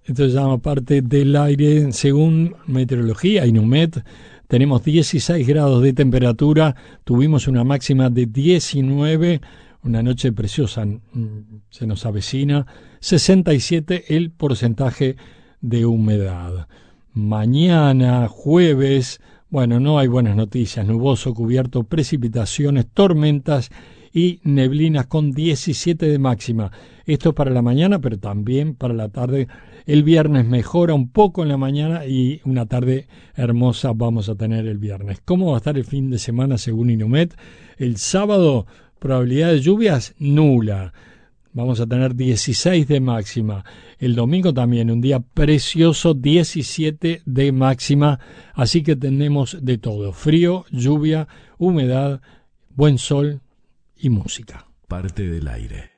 Esto se llama parte del aire. Según meteorología, Inumet, tenemos 16 grados de temperatura, tuvimos una máxima de 19, una noche preciosa, se nos avecina, 67 el porcentaje de humedad. Mañana, jueves, bueno, no hay buenas noticias, nuboso, cubierto, precipitaciones, tormentas y neblinas con 17 de máxima. Esto es para la mañana, pero también para la tarde. El viernes mejora un poco en la mañana y una tarde hermosa vamos a tener el viernes. ¿Cómo va a estar el fin de semana según Inumet? El sábado, probabilidad de lluvias nula. Vamos a tener 16 de máxima. El domingo también, un día precioso, 17 de máxima. Así que tenemos de todo. Frío, lluvia, humedad, buen sol y música. Parte del aire.